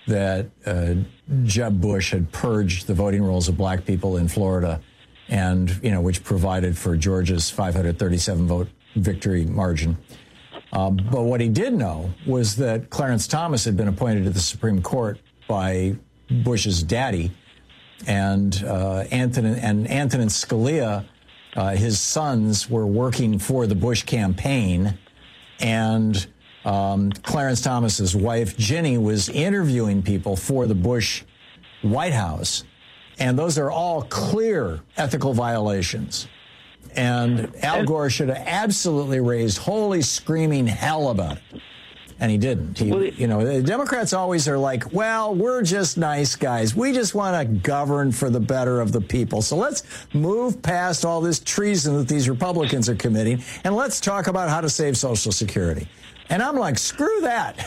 that Jeb Bush had purged the voting rolls of black people in Florida, and which provided for Georgia's 537 vote victory margin. But what he did know was that Clarence Thomas had been appointed to the Supreme Court by Bush's daddy, and Antonin Scalia, his sons, were working for the Bush campaign, and Clarence Thomas's wife, Ginny, was interviewing people for the Bush White House. And those are all clear ethical violations. And Al Gore should have absolutely raised holy screaming hell about it. And he didn't. The Democrats always are like, well, we're just nice guys. We just want to govern for the better of the people. So let's move past all this treason that these Republicans are committing, and let's talk about how to save Social Security. And I'm like, screw that.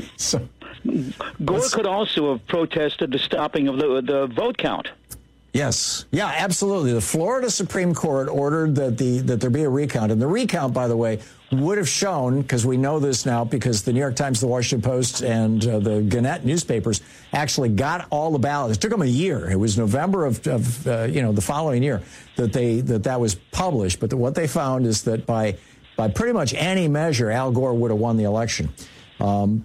Gore could also have protested the stopping of the vote count. Yes. Yeah, absolutely. The Florida Supreme Court ordered that there be a recount. And the recount, by the way, would have shown, because we know this now, because the New York Times, the Washington Post, and the Gannett newspapers actually got all the ballots. It took them a year. It was November of the following year that was published. But what they found is that by pretty much any measure, Al Gore would have won the election. The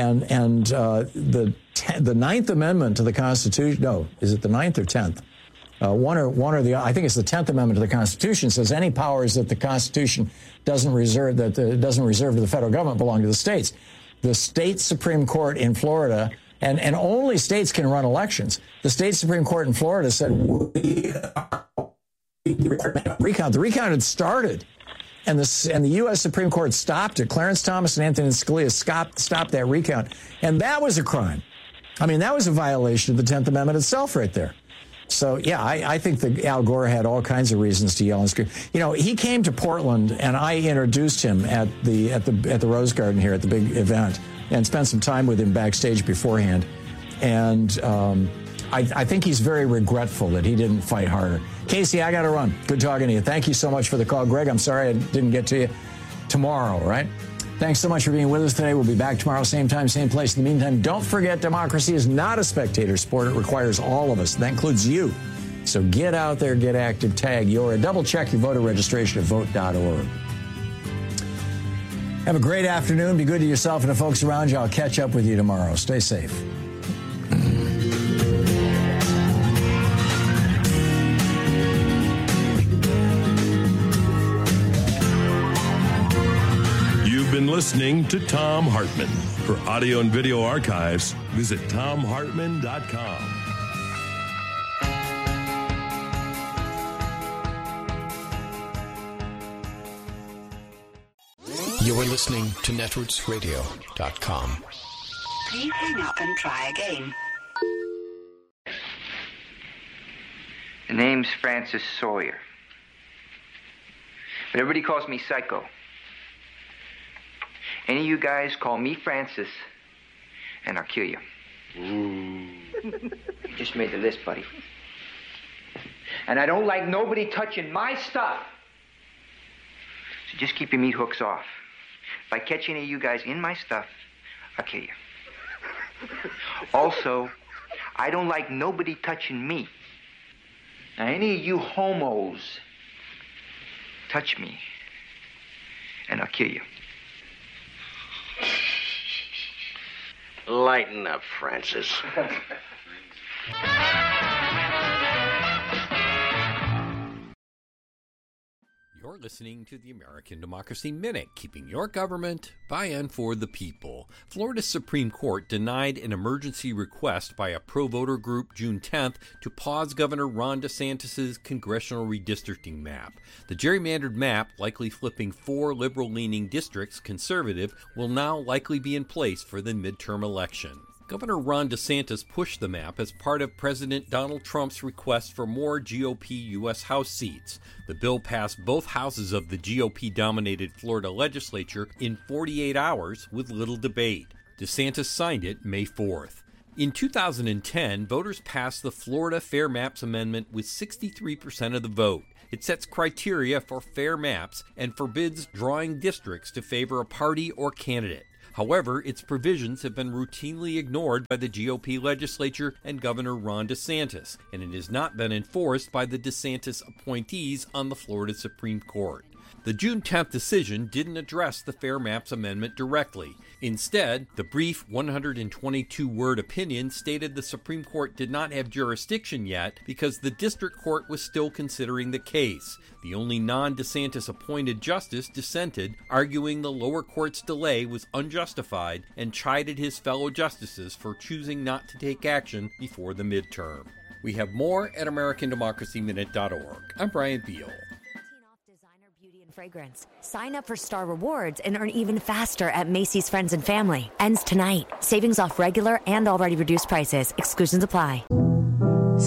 Ninth Amendment to the Constitution, no, is it the Ninth or 10th? One or the, I think it's the 10th Amendment to the Constitution, says any powers that the Constitution doesn't reserve to the federal government belong to the states. The state Supreme Court in Florida, and only states can run elections. The state Supreme Court in Florida said, recount. The recount had started. And the U.S. Supreme Court stopped it. Clarence Thomas and Antonin Scalia stopped that recount. And that was a crime. I mean, that was a violation of the 10th Amendment itself right there. So, yeah, I think that Al Gore had all kinds of reasons to yell and scream. He came to Portland, and I introduced him at the Rose Garden here at the big event and spent some time with him backstage beforehand. And I think he's very regretful that he didn't fight harder. Casey, I got to run. Good talking to you. Thank you so much for the call. Greg, I'm sorry I didn't get to you tomorrow, right? Thanks so much for being with us today. We'll be back tomorrow, same time, same place. In the meantime, don't forget, democracy is not a spectator sport. It requires all of us. That includes you. So get out there, get active, tag your, double check your voter registration at vote.org. Have a great afternoon. Be good to yourself and the folks around you. I'll catch up with you tomorrow. Stay safe. Listening to Thom Hartmann. For audio and video archives, visit thomhartmann.com. You are listening to netrootsradio.com. Please hang up and try again. The name's Francis Sawyer. But everybody calls me Psycho. Any of you guys call me Francis, and I'll kill you. You just made the list, buddy. And I don't like nobody touching my stuff. So just keep your meat hooks off. If I catch any of you guys in my stuff, I'll kill you. Also, I don't like nobody touching me. Now, any of you homos touch me, and I'll kill you. Lighten up, Francis. You're listening to the American Democracy Minute, keeping your government by and for the people. Florida's Supreme Court denied an emergency request by a pro-voter group June 10th to pause Governor Ron DeSantis' congressional redistricting map. The gerrymandered map, likely flipping 4 liberal-leaning districts conservative, will now likely be in place for the midterm election. Governor Ron DeSantis pushed the map as part of President Donald Trump's request for more GOP U.S. House seats. The bill passed both houses of the GOP-dominated Florida legislature in 48 hours with little debate. DeSantis signed it May 4th. In 2010, voters passed the Florida Fair Maps Amendment with 63% of the vote. It sets criteria for fair maps and forbids drawing districts to favor a party or candidate. However, its provisions have been routinely ignored by the GOP legislature and Governor Ron DeSantis, and it has not been enforced by the DeSantis appointees on the Florida Supreme Court. The June 10th decision didn't address the Fair Maps Amendment directly. Instead, the brief 122-word opinion stated the Supreme Court did not have jurisdiction yet because the district court was still considering the case. The only non-DeSantis appointed justice dissented, arguing the lower court's delay was unjustified and chided his fellow justices for choosing not to take action before the midterm. We have more at AmericanDemocracyMinute.org. I'm Brian Beal. Fragrance. Sign up for Star Rewards and earn even faster at Macy's Friends and Family. Ends tonight. Savings off regular and already reduced prices. Exclusions apply.